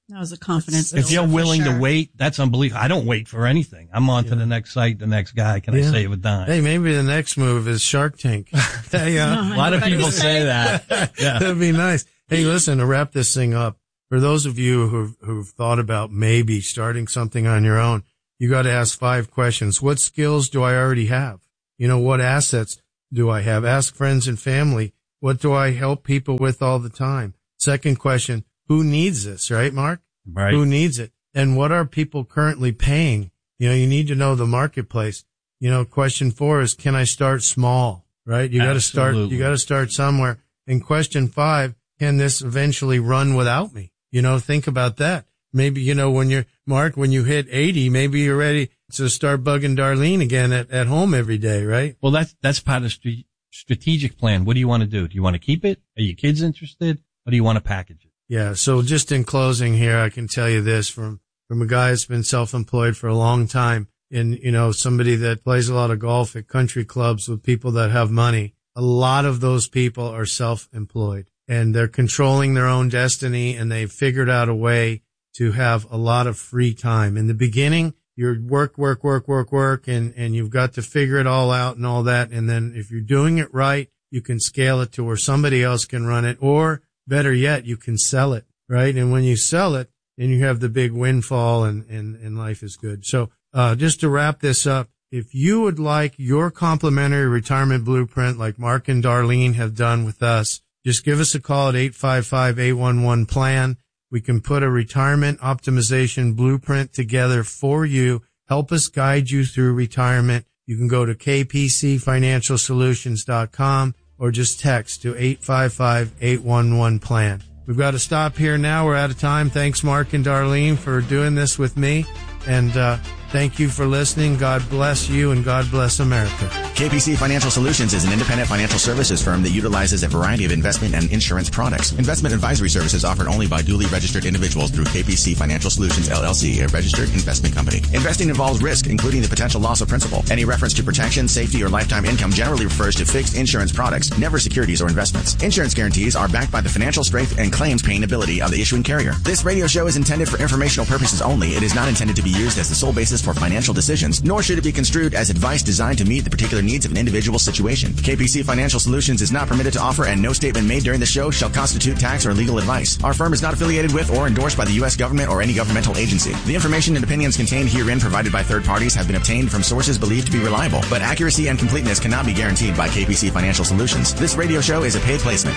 That was a confidence. If you're builder for willing sure. to wait, that's unbelievable. I don't wait for anything. I'm on to the next site, the next guy. Can I Yeah. save a dime? Hey, maybe the next move is Shark Tank. Hey, uh, A lot of people say that. Yeah. That'd be nice. Hey, listen, to wrap this thing up, for those of you who've, who've thought about maybe starting something on your own, you got to ask five questions. What skills do I already have? You know, what assets do I have? Ask friends and family. What do I help people with all the time? Second question, who needs this, right, Mark? Right. Who needs it? And what are people currently paying? You know, you need to know the marketplace. You know, question four is, can I start small? Right? You got to start, Absolutely. you got to start somewhere. And question five, can this eventually run without me? You know, think about that. Maybe, you know, when you're, Mark, when you hit eighty, maybe you're ready to start bugging Darlene again at, at home every day, right? Well, that's, that's part of the stra- strategic plan. What do you want to do? Do you want to keep it? Are your kids interested? Or do you want to package it? Yeah. So just in closing here, I can tell you this from, from a guy that's been self-employed for a long time and, you know, somebody that plays a lot of golf at country clubs with people that have money. A lot of those people are self-employed and they're controlling their own destiny and they've figured out a way to have a lot of free time. In the beginning, you're work, work, work, work, work, and, and you've got to figure it all out and all that. And then if you're doing it right, you can scale it to where somebody else can run it, or better yet, you can sell it, right? And when you sell it, then you have the big windfall and, and, and life is good. So, uh, just to wrap this up, if you would like your complimentary retirement blueprint like Mark and Darlene have done with us, just give us a call at eight five five, eight one one, plan. We can put a retirement optimization blueprint together for you. Help us guide you through retirement. You can go to k p c financial solutions dot com or just text to eight five five, eight one one, plan. We've got to stop here now. We're out of time. Thanks, Mark and Darlene, for doing this with me. And uh thank you for listening. God bless you and God bless America. K P C Financial Solutions is an independent financial services firm that utilizes a variety of investment and insurance products. Investment advisory services offered only by duly registered individuals through K P C Financial Solutions, L L C, a registered investment company. Investing involves risk, including the potential loss of principal. Any reference to protection, safety, or lifetime income generally refers to fixed insurance products, never securities or investments. Insurance guarantees are backed by the financial strength and claims paying ability of the issuing carrier. This radio show is intended for informational purposes only. It is not intended to be used as the sole basis for financial decisions, nor should it be construed as advice designed to meet the particular needs of an individual situation. K P C Financial Solutions is not permitted to offer, and no statement made during the show shall constitute tax or legal advice. Our firm is not affiliated with or endorsed by the U S government or any governmental agency. The information and opinions contained herein provided by third parties have been obtained from sources believed to be reliable, but accuracy and completeness cannot be guaranteed by K P C Financial Solutions. This radio show is a paid placement.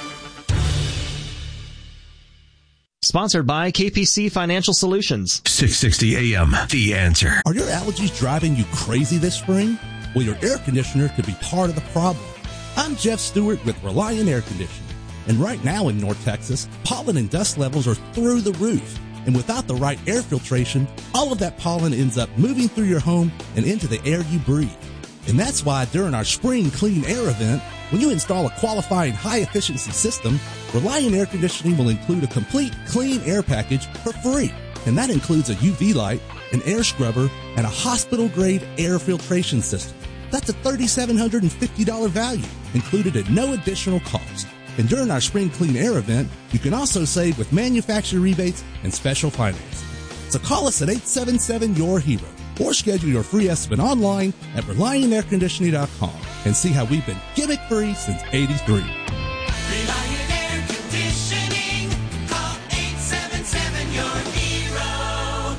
Sponsored by K P C Financial Solutions. six sixty A M, The Answer. Are your allergies driving you crazy this spring? Well, your air conditioner could be part of the problem. I'm Jeff Stewart with Reliant Air Conditioning. And right now in North Texas, pollen and dust levels are through the roof. And without the right air filtration, all of that pollen ends up moving through your home and into the air you breathe. And that's why during our Spring Clean Air event, when you install a qualifying high-efficiency system, Reliant Air Conditioning will include a complete clean air package for free. And that includes a U V light, an air scrubber, and a hospital-grade air filtration system. That's a three thousand seven hundred fifty dollars value, included at no additional cost. And during our Spring Clean Air event, you can also save with manufacturer rebates and special financing. So call us at eight seven seven, your hero, or schedule your free estimate online at reliant air conditioning dot com and see how we've been gimmick-free since eighty-three. Reliant Air Conditioning. Call eight seven seven, your hero.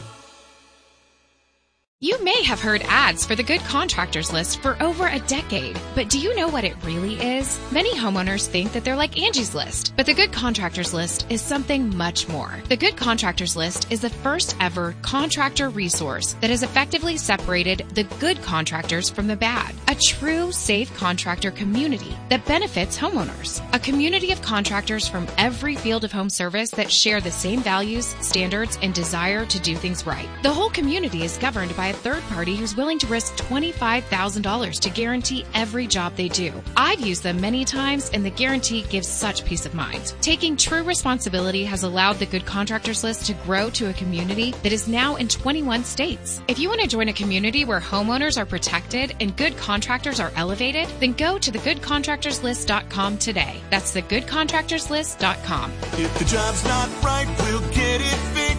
You may have heard ads for the Good Contractors List for over a decade, but do you know what it really is? Many homeowners think that they're like Angie's List, but the Good Contractors List is something much more. The Good Contractors List is the first ever contractor resource that has effectively separated the good contractors from the bad. A true, safe contractor community that benefits homeowners. A community of contractors from every field of home service that share the same values, standards, and desire to do things right. The whole community is governed by a third party who's willing to risk twenty-five thousand dollars to guarantee every job they do. I've used them many times, and the guarantee gives such peace of mind. Taking true responsibility has allowed the Good Contractors List to grow to a community that is now in twenty-one states. If you want to join a community where homeowners are protected and good contractors are elevated, then go to the good contractors list dot com today. That's the good contractors list dot com. If the job's not right, we'll get it fixed.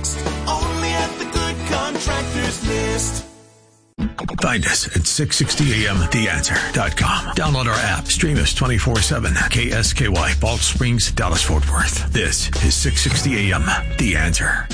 Contractors List. Find us at six sixty a m the answer dot com. Download our app. Stream us twenty-four seven. K S K Y, Balch Springs, Dallas, Fort Worth. This is six sixty a m The Answer.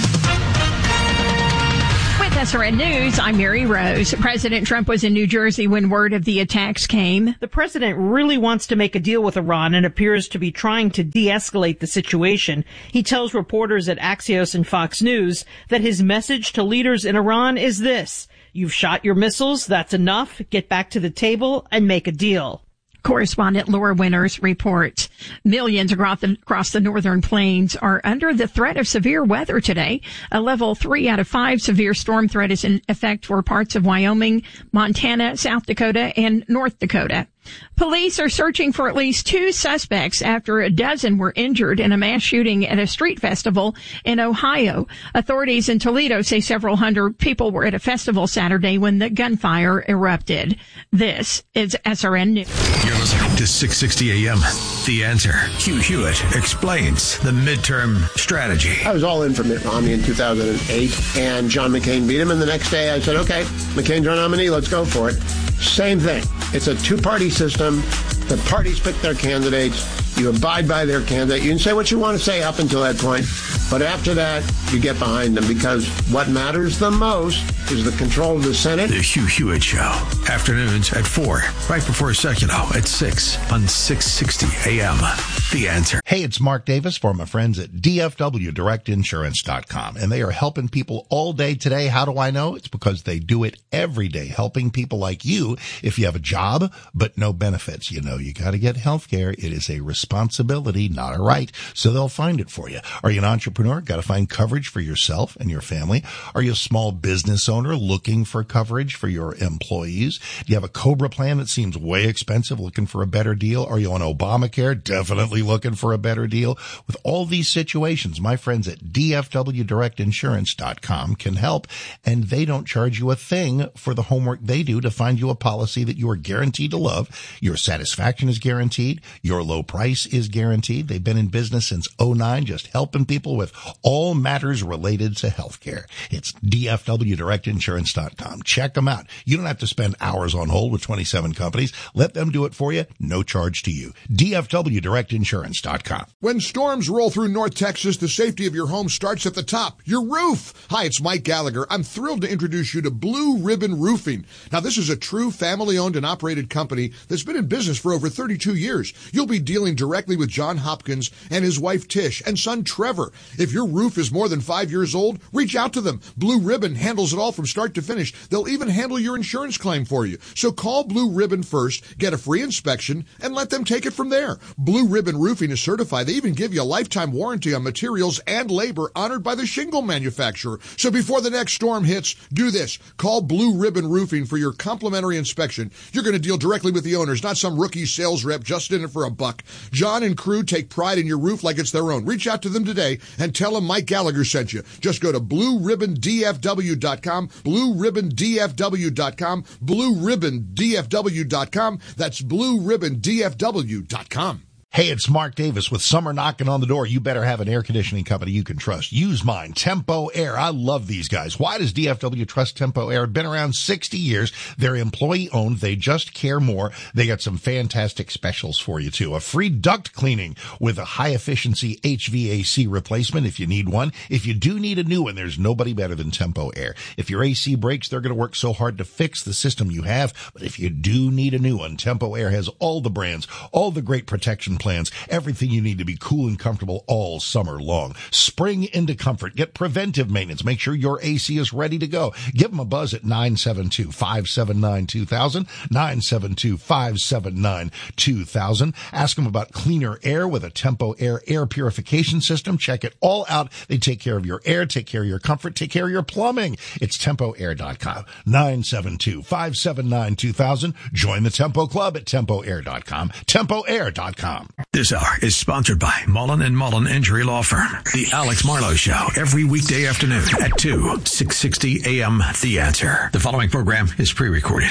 With S R N News, I'm Mary Rose. President Trump was in New Jersey when word of the attacks came. The president really wants to make a deal with Iran and appears to be trying to de-escalate the situation. He tells reporters at Axios and Fox News that his message to leaders in Iran is this: you've shot your missiles, that's enough, get back to the table and make a deal. Correspondent Laura Winters reports millions across the, across the northern plains are under the threat of severe weather today. A level three out of five severe storm threat is in effect for parts of Wyoming, Montana, South Dakota, and North Dakota. Police are searching for at least two suspects after a dozen were injured in a mass shooting at a street festival in Ohio. Authorities in Toledo say several hundred people were at a festival Saturday when the gunfire erupted. This is S R N News. You're listening to six sixty a m The Answer. Hugh Hewitt explains the midterm strategy. I was all in for Mitt Romney in two thousand eight, and John McCain beat him, and the next day I said, okay, McCain's our nominee, let's go for it. Same thing. It's a two-party system. The parties pick their candidates. You abide by their candidate. You can say what you want to say up until that point, but after that, you get behind them, because what matters the most is the control of the Senate. The Hugh Hewitt Show. Afternoons at four, right before Seculo at six on six sixty a m The Answer. Hey, it's Mark Davis for my friends at D F W Direct Insurance dot com, and they are helping people all day today. How do I know? It's because they do it every day, helping people like you. If you have a job but no benefits, you know you got to get health care. It is a responsibility, not a right, so they'll find it for you. Are you an entrepreneur? Got to find coverage for yourself and your family. Are you a small business owner looking for coverage for your employees? Do you have a COBRA plan that seems way expensive, looking for a better deal? Are you on Obamacare? Definitely looking for a better deal. With all these situations, my friends at D F W Direct Insurance dot com can help, and they don't charge you a thing for the homework they do to find you a policy that you are guaranteed to love. Your satisfaction is guaranteed. Your low price is guaranteed. They've been in business since oh nine, just helping people with all matters related to healthcare. It's D F W Direct Insurance dot com. Check them out. You don't have to spend hours on hold with twenty-seven companies. Let them do it for you. No charge to you. D F W Direct Insurance dot com. When storms roll through North Texas, the safety of your home starts at the top, your roof. Hi, it's Mike Gallagher. I'm thrilled to introduce you to Blue Ribbon Roofing. Now, this is a true family-owned and operated company that's been in business for over thirty-two years. You'll be dealing directly with John Hopkins and his wife Tish and son Trevor. If your roof is more than five years old, reach out to them. Blue Ribbon handles it all from start to finish. They'll even handle your insurance claim for you. So call Blue Ribbon first, get a free inspection, and let them take it from there. Blue Ribbon Roofing is certified. They even give you a lifetime warranty on materials and labor honored by the shingle manufacturer. So before the next storm hits, do this. Call Blue Ribbon Roofing for your complimentary inspection. You're going to deal directly with the owners, not some rookie sales rep just in it for a buck. John and crew take pride in your roof like it's their own. Reach out to them today and tell them Mike Gallagher sent you. Just go to blue ribbon D F W dot com, blue ribbon D F W dot com, blue ribbon D F W dot com. That's blue ribbon D F W dot com. Hey, it's Mark Davis. With summer knocking on the door, you better have an air conditioning company you can trust. Use mine, Tempo Air. I love these guys. Why does D F W trust Tempo Air? Been around sixty years. They're employee owned. They just care more. They got some fantastic specials for you too. A free duct cleaning with a high efficiency H V A C replacement if you need one. If you do need a new one, there's nobody better than Tempo Air. If your A C breaks, they're going to work so hard to fix the system you have. But if you do need a new one, Tempo Air has all the brands, all the great protection plans, everything you need to be cool and comfortable all summer long. Spring into comfort. Get preventive maintenance. Make sure your A C is ready to go. Give them a buzz at nine seven two, five seven nine, two thousand, nine seven two, five seven nine, two thousand. Ask them about cleaner air with a Tempo Air air purification system. Check it all out. They take care of your air, take care of your comfort, take care of your plumbing. It's tempo air dot com. nine seven two, five seven nine, two thousand. Join the Tempo Club at tempo air dot com. tempo air dot com. This hour is sponsored by Mullen and Mullen Injury Law Firm. The Alex Marlowe Show every weekday afternoon at two, six sixty a m The Answer. The following program is pre-recorded.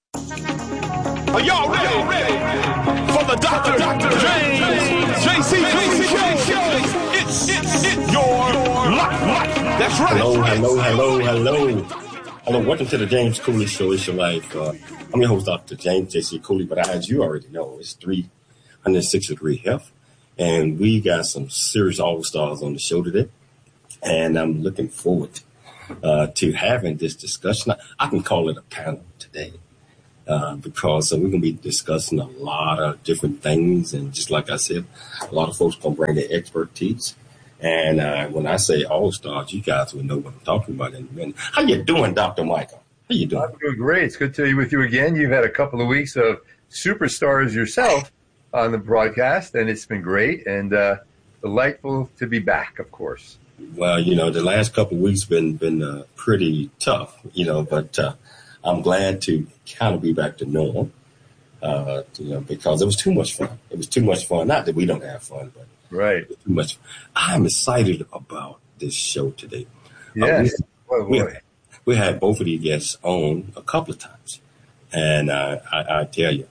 Are y'all ready, ready for the Doctor James J C Show? It's, it's, it's your lock, lock. That's Hello, hello, hello, hello. Hello, welcome to the James Cooley Show. It's your life. Uh, I'm your host, Doctor James J C Cooley, but as you already know, it's three hundred sixty degree Health. And we got some serious all-stars on the show today. And I'm looking forward uh, to having this discussion. I, I can call it a panel today uh, because uh, we're going to be discussing a lot of different things. And just like I said, a lot of folks going to bring their expertise. And uh, when I say all-stars, you guys will know what I'm talking about in a minute. How you doing, Doctor Michael? How you doing? I'm doing great. It's good to be with you again. You've had a couple of weeks of superstars yourself on the broadcast, and it's been great and uh, delightful to be back, of course. Well, you know, the last couple of weeks been been uh, pretty tough, you know, but uh, I'm glad to kind of be back to normal, uh, you know, because it was too much fun. It was too much fun. Not that we don't have fun, but right. It was too much. I'm excited about this show today. Yes. Uh, we, we, had, we had both of these guests on a couple of times, and uh, I, I tell you,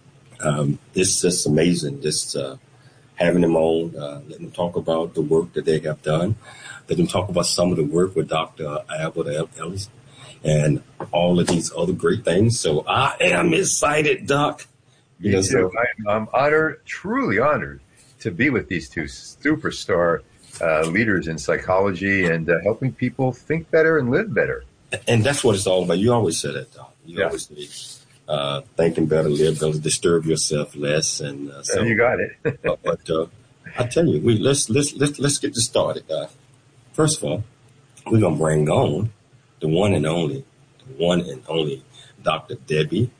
um, it's just amazing. Just uh, having them on, uh, letting them talk about the work that they have done, letting them talk about some of the work with Doctor Albert Ellis and all of these other great things. So I am excited, Doc. You know, so I'm, I'm honored, truly honored, to be with these two superstar uh, leaders in psychology and uh, helping people think better and live better. And that's what it's all about. You always say that, Doc. You yeah. always say uh, thinking better, live better, disturb yourself less, and uh, so you got it. but but uh, I tell you, we let's let's let's let's get this started. Uh, first of all, we're gonna bring on the one and only, the one and only Doctor Debbie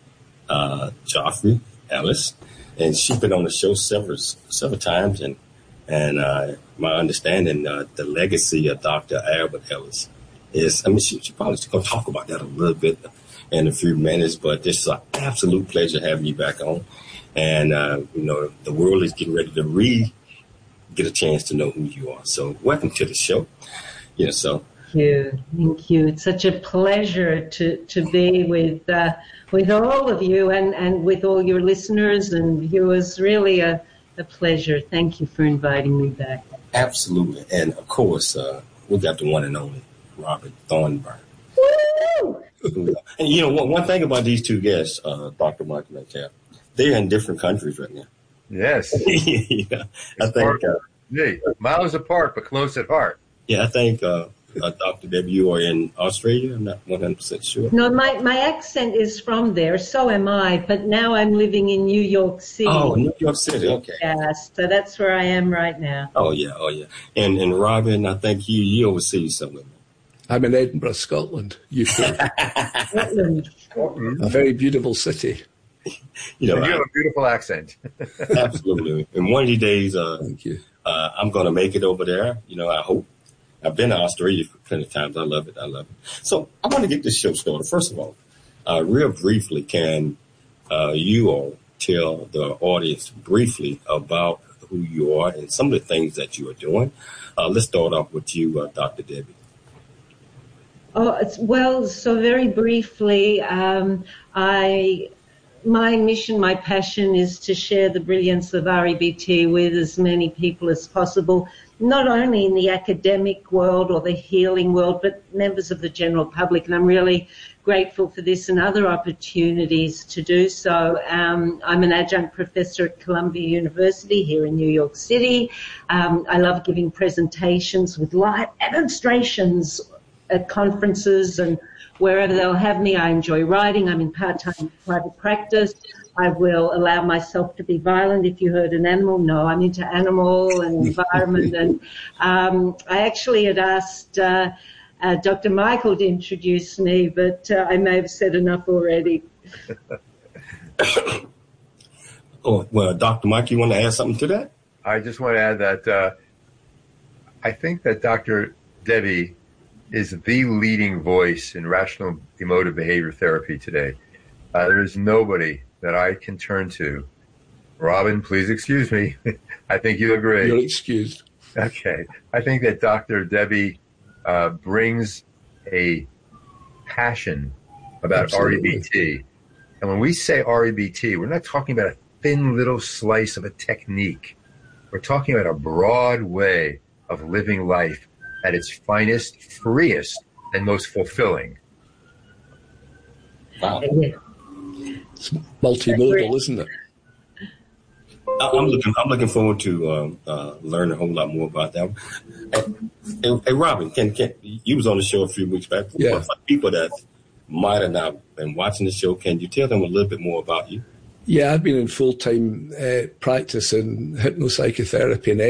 uh, Joffrey Ellis. And she's been on the show several several times, and and uh, my understanding, uh, the legacy of Doctor Albert Ellis is, I mean, she, she probably going to talk about that a little bit in a few minutes, but this is an absolute pleasure having you back on. And, uh, you know, the world is getting ready to re get a chance to know who you are. So welcome to the show. Yeah, so. Thank you. Thank you. It's such a pleasure to, to be with uh, with all of you and, and with all your listeners and viewers. Really a, a pleasure. Thank you for inviting me back. Absolutely. And, of course, uh, we got the one and only Robert Thornburn. Woo! And, you know, one, one thing about these two guests, uh, Doctor Michael and Cap, they're in different countries right now. Yes. yeah. I think. Uh, hey, miles apart, but close at heart. Yeah, I think, uh, uh, Doctor Debbie, you are in Australia. I'm not one hundred percent sure. No, my, my accent is from there. So am I. But now I'm living in New York City. Oh, New York City. Okay. Yes. So that's where I am right now. Oh, yeah. Oh, yeah. And, and Robin, I think you, you overseas somewhere. I'm in Edinburgh, Scotland, U K. Scotland. A very beautiful city. You know, and you I, have a beautiful accent. Absolutely. And one of these days, uh, Thank you. Uh, I'm going to make it over there. You know, I hope. I've been to Australia for plenty of times. I love it. I love it. So I want to get this show started. First of all, uh, real briefly, can uh, you all tell the audience briefly about who you are and some of the things that you are doing? Uh, let's start off with you, uh, Doctor Debbie. Oh, it's, well, so very briefly, um, I, my mission, my passion is to share the brilliance of R E B T with as many people as possible, not only in the academic world or the healing world, but members of the general public. And I'm really grateful for this and other opportunities to do so. Um, I'm an adjunct professor at Columbia University here in New York City. Um, I love giving presentations with live demonstrations at conferences and wherever they'll have me. I enjoy writing. I'm in part-time private practice. I will allow myself to be violent if you hurt an animal. No, I'm into animal and environment. And um, I actually had asked uh, uh, Doctor Michael to introduce me, but uh, I may have said enough already. Oh, well, Doctor Mike, you want to add something to that? I just want to add that uh, I think that Doctor Debbie is the leading voice in rational emotive behavior therapy today. Uh, there is nobody that I can turn to. Robin, please excuse me. I think you agree. You're excused. Okay. I think that Doctor Debbie uh, brings a passion about Absolutely. R E B T. And when we say R E B T, we're not talking about a thin little slice of a technique. We're talking about a broad way of living life at its finest, freest, and most fulfilling. Wow. It's multimodal, isn't it? I- I'm looking. I'm looking forward to um, uh, learning a whole lot more about that. Hey, hey, hey, Robin, can can you was on the show a few weeks back? Yeah. For people that might have not been watching the show, can you tell them a little bit more about you? Yeah, I've been in full-time uh, practice in hypnopsychotherapy and